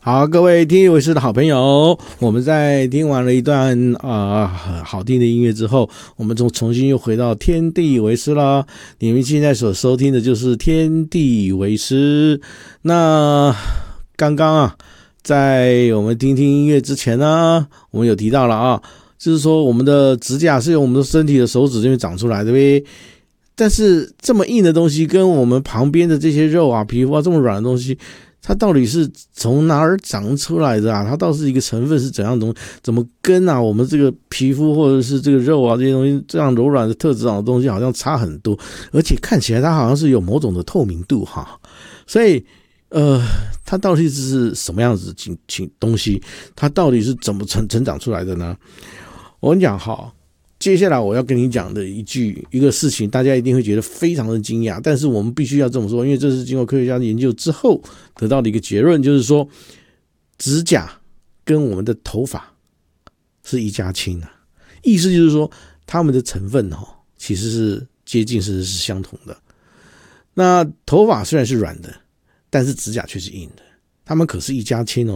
好，各位听一为师的好朋友，我们在听完了一段好听的音乐之后，我们重新又回到天地为师啦。你们现在所收听的就是天地为师。那刚刚在我们听音乐之前呢，我们有提到了就是说我们的指甲是由我们的身体的手指这边长出来的呗。但是这么硬的东西跟我们旁边的这些肉皮肤这么软的东西，它到底是从哪儿长出来的它到底是一个成分是怎样的东西？怎么跟我们这个皮肤或者是这个肉这些东西这样柔软的特质的东西好像差很多，而且看起来它好像是有某种的透明度所以它到底是什么样子的东西？它到底是怎么成长出来的呢？我跟你讲接下来我要跟你讲的一个事情，大家一定会觉得非常的惊讶，但是我们必须要这么说，因为这是经过科学家的研究之后得到的一个结论，就是说指甲跟我们的头发是一家亲意思就是说它们的成分其实是接近甚至是相同的。那头发虽然是软的，但是指甲却是硬的，它们可是一家亲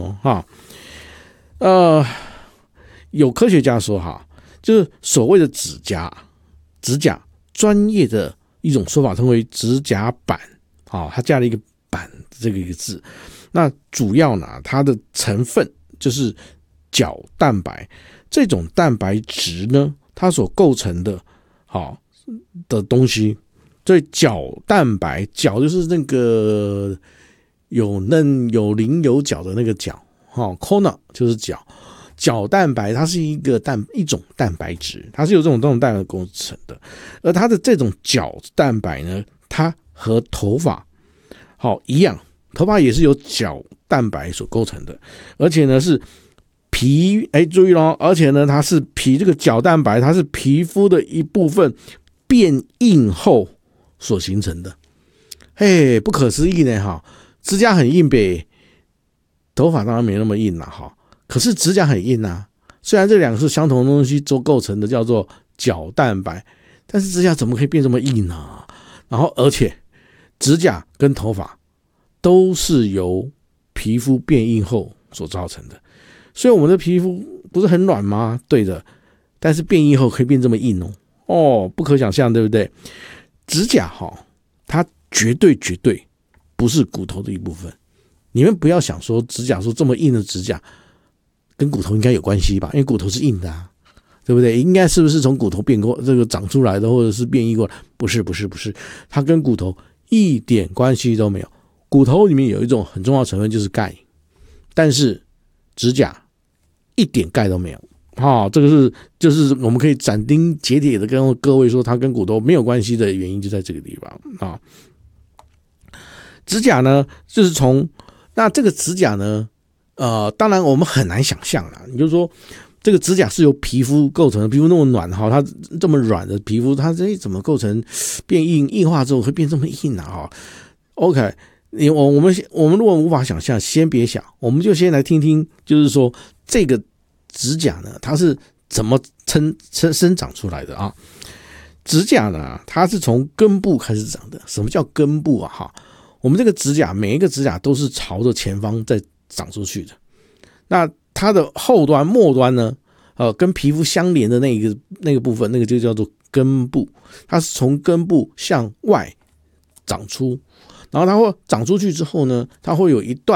有科学家说就是所谓的指甲专业的一种说法称为指甲板它加了一个板这个一个字。那主要呢它的成分就是角蛋白，这种蛋白质呢它所构成的的东西，所以角蛋白，角就是那个有嫩有棱有角的那个角，corner 就是角蛋白，它是一种蛋白质，它是由这种蛋白构成的。而它的这种角蛋白呢，它和头发一样，头发也是由角蛋白所构成的，而且呢是皮，注意咯，而且呢它是这个角蛋白，它是皮肤的一部分变硬后所形成的。不可思议呢指甲很硬呗，头发当然没那么硬可是指甲很硬虽然这两个是相同的东西都构成的，叫做角蛋白，但是指甲怎么可以变这么硬呢？然后而且指甲跟头发都是由皮肤变硬后所造成的，所以我们的皮肤不是很软吗？对的，但是变硬后可以变这么硬不可想象，对不对？指甲它绝对不是骨头的一部分。你们不要想说指甲说这么硬的指甲跟骨头应该有关系吧，因为骨头是硬的对不对？应该是不是从骨头变过这个长出来的，或者是变异过来？不是，它跟骨头一点关系都没有。骨头里面有一种很重要的成分就是钙，但是指甲一点钙都没有这个就是我们可以斩钉截铁的跟各位说它跟骨头没有关系的原因就在这个地方指甲呢就是那这个指甲呢当然我们很难想象你就说这个指甲是由皮肤构成的，皮肤那么软它这么软的皮肤，它怎么构成变硬化之后会变这么硬OK， 我们如果无法想象，先别想，我们就先来听听，就是说这个指甲呢它是怎么生长出来的指甲呢它是从根部开始长的。什么叫根部我们这个指甲每一个指甲都是朝着前方在长出去的，那它的后端末端呢跟皮肤相连的那个部分，那个就叫做根部，它是从根部向外长出，然后它会长出去之后呢，它会有一段